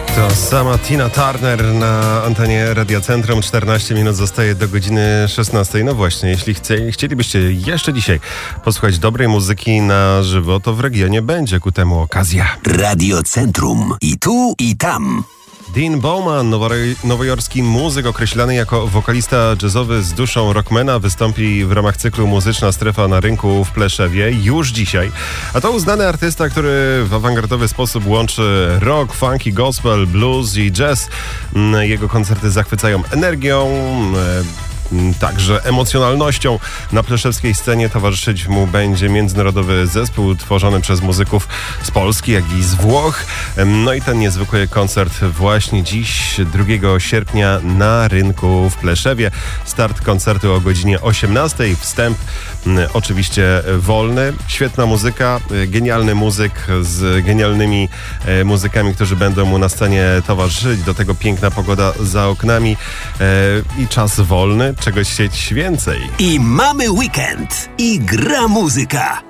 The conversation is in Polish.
To sama Tina Turner na antenie Radia Centrum. 14 minut zostaje do godziny 16. No właśnie, jeśli chcielibyście jeszcze dzisiaj posłuchać dobrej muzyki na żywo, to w regionie będzie ku temu okazja. Radio Centrum. I tu, i tam. Dean Bowman, nowojorski muzyk określany jako wokalista jazzowy z duszą rockmana, wystąpi w ramach cyklu Muzyczna Strefa na rynku w Pleszewie już dzisiaj. A to uznany artysta, który w awangardowy sposób łączy rock, funky, gospel, blues i jazz. Jego koncerty zachwycają energią, także emocjonalnością. Na pleszewskiej scenie towarzyszyć mu będzie międzynarodowy zespół tworzony przez muzyków z Polski, jak i z Włoch. No i ten niezwykły koncert właśnie dziś, 2 sierpnia na rynku w Pleszewie. Start koncertu o godzinie 18. Wstęp oczywiście wolny. Świetna muzyka, genialny muzyk z genialnymi muzykami, którzy będą mu na scenie towarzyszyć. Do tego piękna pogoda za oknami i czas wolny. Czegoś chcieć więcej. I mamy weekend. I gra muzyka.